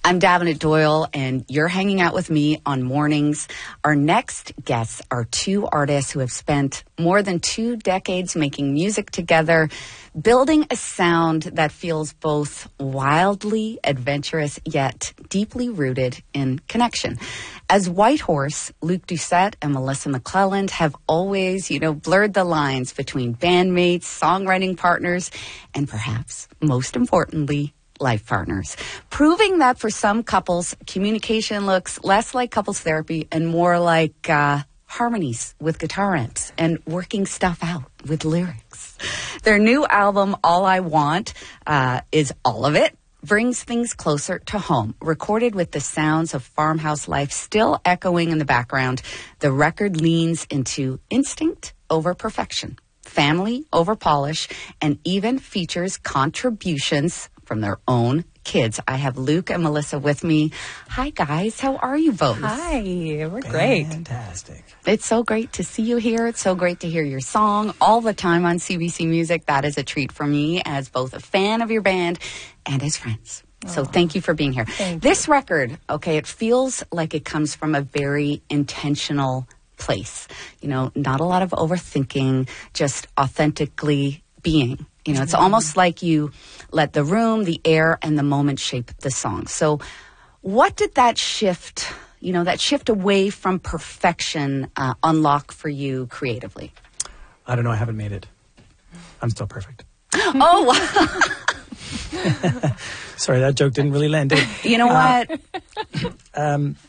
I'm Davenant Doyle, and you're hanging out with me on Mornings. Our next guests are two artists who have spent more than 2 decades making music together, building a sound that feels both wildly adventurous yet deeply rooted in connection. As Whitehorse, Luke Doucette and Melissa McClelland have always, blurred the lines between bandmates, songwriting partners, and perhaps most importantly, life partners, proving that for some couples, communication looks less like couples therapy and more like harmonies with guitar amps and working stuff out with lyrics. Their new album, All I Want, is all of it, brings things closer to home. Recorded with the sounds of farmhouse life still echoing in the background, the record leans into instinct over perfection, family over polish, and even features contributions from their own kids. I have Luke and Melissa with me. Hi, guys. How are you both? Hi. We're great. Fantastic. It's so great to see you here. It's so great to hear your song all the time on CBC Music. That is a treat for me as both a fan of your band and as friends. So thank you for being here. This record, it feels like it comes from a very intentional place. Not a lot of overthinking, just authentically being. It's almost like you let the room, the air, and the moment shape the song. So what did that shift, that shift away from perfection unlock for you creatively? I don't know. I haven't made it. I'm still perfect. Oh, Sorry, that joke didn't really land, did it? You know what?